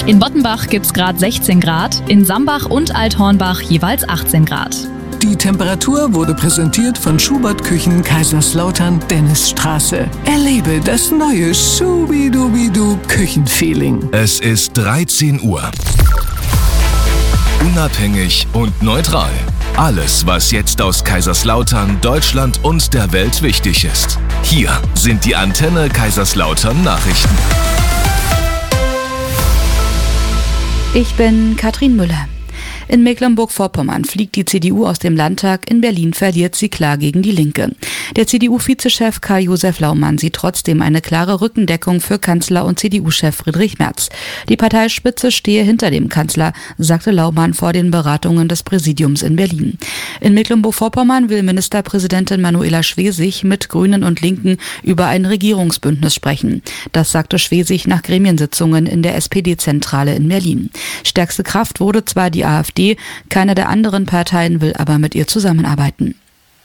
In Bottenbach gibt's gerade 16 Grad, in Sambach und Althornbach jeweils 18 Grad. Die Temperatur wurde präsentiert von Schubert Küchen Kaiserslautern Dennisstraße. Erlebe das neue Schubidubidu Küchenfeeling. Es ist 13 Uhr. Unabhängig und neutral. Alles, was jetzt aus Kaiserslautern, Deutschland und der Welt wichtig ist. Hier sind die Antenne Kaiserslautern Nachrichten. Ich bin Katrin Müller. In Mecklenburg-Vorpommern fliegt die CDU aus dem Landtag, in Berlin verliert sie klar gegen die Linke. Der CDU-Vizechef Karl-Josef Laumann sieht trotzdem eine klare Rückendeckung für Kanzler und CDU-Chef Friedrich Merz. Die Parteispitze stehe hinter dem Kanzler, sagte Laumann vor den Beratungen des Präsidiums in Berlin. In Mecklenburg-Vorpommern will Ministerpräsidentin Manuela Schwesig mit Grünen und Linken über ein Regierungsbündnis sprechen. Das sagte Schwesig nach Gremiensitzungen in der SPD-Zentrale in Berlin. Stärkste Kraft wurde zwar die AfD, keine der anderen Parteien will aber mit ihr zusammenarbeiten.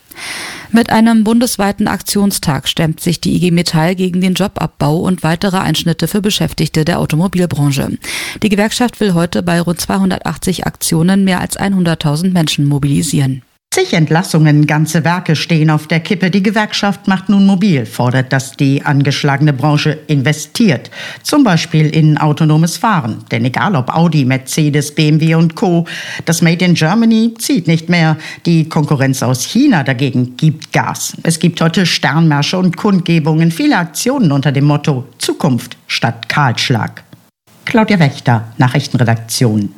Mit einem bundesweiten Aktionstag stemmt sich die IG Metall gegen den Jobabbau und weitere Einschnitte für Beschäftigte der Automobilbranche. Die Gewerkschaft will heute bei rund 280 Aktionen mehr als 100.000 Menschen mobilisieren. Zig Entlassungen, ganze Werke stehen auf der Kippe. Die Gewerkschaft macht nun mobil, fordert, dass die angeschlagene Branche investiert. Zum Beispiel in autonomes Fahren. Denn egal ob Audi, Mercedes, BMW und Co., das Made in Germany zieht nicht mehr. Die Konkurrenz aus China dagegen gibt Gas. Es gibt heute Sternmärsche und Kundgebungen, viele Aktionen unter dem Motto Zukunft statt Kahlschlag. Claudia Wächter, Nachrichtenredaktion.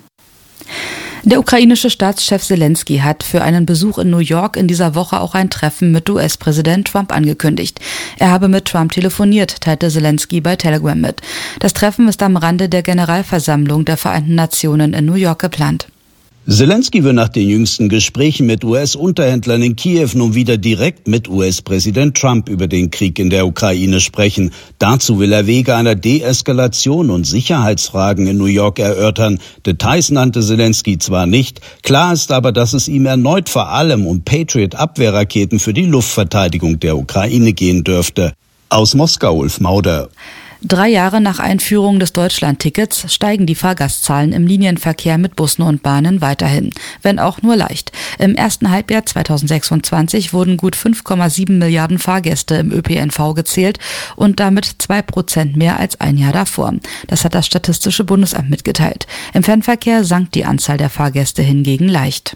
Der ukrainische Staatschef Zelensky hat für einen Besuch in New York in dieser Woche auch ein Treffen mit US-Präsident Trump angekündigt. Er habe mit Trump telefoniert, teilte Zelensky bei Telegram mit. Das Treffen ist am Rande der Generalversammlung der Vereinten Nationen in New York geplant. Zelensky will nach den jüngsten Gesprächen mit US-Unterhändlern in Kiew nun wieder direkt mit US-Präsident Trump über den Krieg in der Ukraine sprechen. Dazu will er Wege einer Deeskalation und Sicherheitsfragen in New York erörtern. Details nannte Zelensky zwar nicht, klar ist aber, dass es ihm erneut vor allem um Patriot-Abwehrraketen für die Luftverteidigung der Ukraine gehen dürfte. Aus Moskau, Ulf Mauder. 3 Jahre nach Einführung des Deutschland-Tickets steigen die Fahrgastzahlen im Linienverkehr mit Bussen und Bahnen weiterhin, wenn auch nur leicht. Im ersten Halbjahr 2026 wurden gut 5,7 Milliarden Fahrgäste im ÖPNV gezählt und damit 2% mehr als ein Jahr davor. Das hat das Statistische Bundesamt mitgeteilt. Im Fernverkehr sank die Anzahl der Fahrgäste hingegen leicht.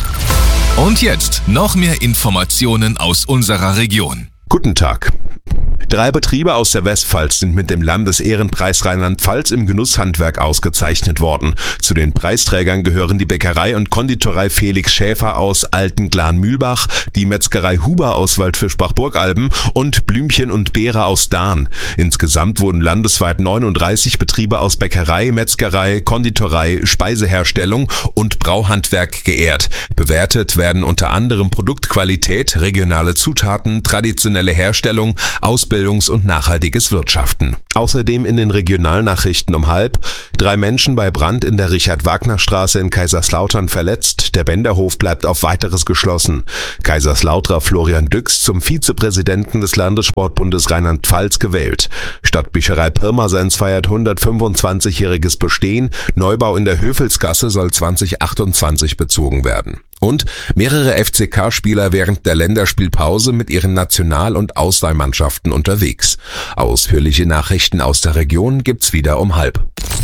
Und jetzt noch mehr Informationen aus unserer Region. Guten Tag. 3 Betriebe aus der Westpfalz sind mit dem Landesehrenpreis Rheinland-Pfalz im Genusshandwerk ausgezeichnet worden. Zu den Preisträgern gehören die Bäckerei und Konditorei Felix Schäfer aus Altenglan-Mühlbach, die Metzgerei Huber aus Waldfischbach-Burgalben und Blümchen und Beere aus Dahn. Insgesamt wurden landesweit 39 Betriebe aus Bäckerei, Metzgerei, Konditorei, Speiseherstellung und Brauhandwerk geehrt. Bewertet werden unter anderem Produktqualität, regionale Zutaten, traditionelle Herstellung, Ausbildungs- und nachhaltiges Wirtschaften. Außerdem in den Regionalnachrichten um 12:30: 3 Menschen bei Brand in der Richard-Wagner-Straße in Kaiserslautern verletzt. Der Bänderhof bleibt auf Weiteres geschlossen. Kaiserslauterer Florian Düx zum Vizepräsidenten des Landessportbundes Rheinland-Pfalz gewählt. Stadtbücherei Pirmasens feiert 125-jähriges Bestehen. Neubau in der Höfelsgasse soll 2028 bezogen werden. Und mehrere FCK-Spieler während der Länderspielpause mit ihren National- und Auswahlmannschaften unterwegs. Ausführliche Nachrichten aus der Region gibt's wieder um 12:30.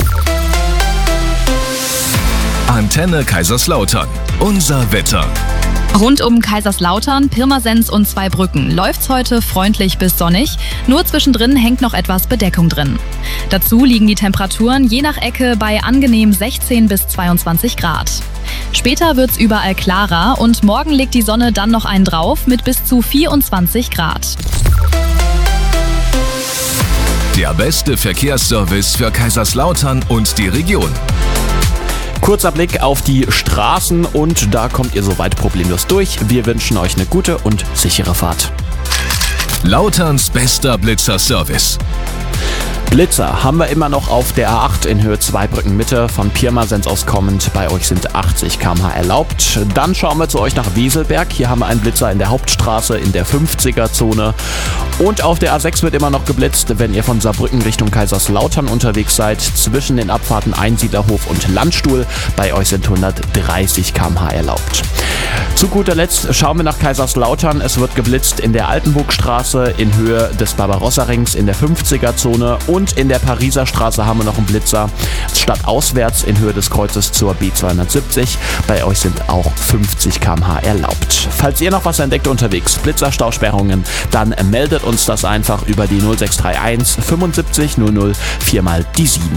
Antenne Kaiserslautern. Unser Wetter. Rund um Kaiserslautern, Pirmasens und Zweibrücken läuft's heute freundlich bis sonnig. Nur zwischendrin hängt noch etwas Bedeckung drin. Dazu liegen die Temperaturen je nach Ecke bei angenehm 16 bis 22 Grad. Später wird's überall klarer und morgen legt die Sonne dann noch einen drauf mit bis zu 24 Grad. Der beste Verkehrsservice für Kaiserslautern und die Region. Kurzer Blick auf die Straßen und da kommt ihr soweit problemlos durch. Wir wünschen euch eine gute und sichere Fahrt. Lauterns bester Blitzer-Service. Blitzer haben wir immer noch auf der A8 in Höhe Zweibrücken Mitte von Pirmasens aus kommend. Bei euch sind 80 km/h erlaubt. Dann schauen wir zu euch nach Weselberg. Hier haben wir einen Blitzer in der Hauptstraße in der 50er-Zone. Und auf der A6 wird immer noch geblitzt, wenn ihr von Saarbrücken Richtung Kaiserslautern unterwegs seid. Zwischen den Abfahrten Einsiedlerhof und Landstuhl. Bei euch sind 130 km/h erlaubt. Zu guter Letzt schauen wir nach Kaiserslautern. Es wird geblitzt in der Altenburgstraße in Höhe des Barbarossa-Rings in der 50er-Zone und in der Pariser Straße haben wir noch einen Blitzer stadtauswärts in Höhe des Kreuzes zur B270. Bei euch sind auch 50 km/h erlaubt. Falls ihr noch was entdeckt unterwegs, Blitzerstausperrungen, dann meldet uns das einfach über die 0631 75 00 4 mal die 7.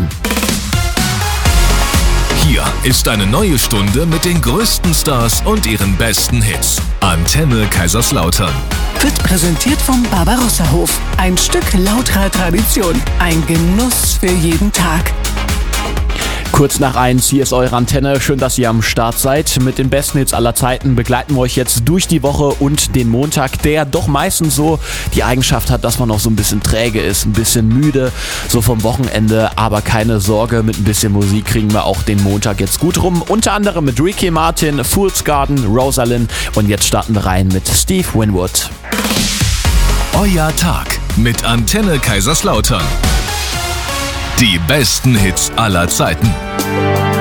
Hier ist eine neue Stunde mit den größten Stars und ihren besten Hits. Antenne Kaiserslautern. Wird präsentiert vom Barbarossa-Hof. Ein Stück lauterer Tradition. Ein Genuss für jeden Tag. Kurz nach 1, hier ist eure Antenne. Schön, dass ihr am Start seid. Mit den besten Hits aller Zeiten begleiten wir euch jetzt durch die Woche und den Montag, der doch meistens so die Eigenschaft hat, dass man noch so ein bisschen träge ist, ein bisschen müde, so vom Wochenende. Aber keine Sorge, mit ein bisschen Musik kriegen wir auch den Montag jetzt gut rum. Unter anderem mit Ricky Martin, Fool's Garden, Rosalind und jetzt starten wir rein mit Steve Winwood. Euer Tag mit Antenne Kaiserslautern. Die besten Hits aller Zeiten.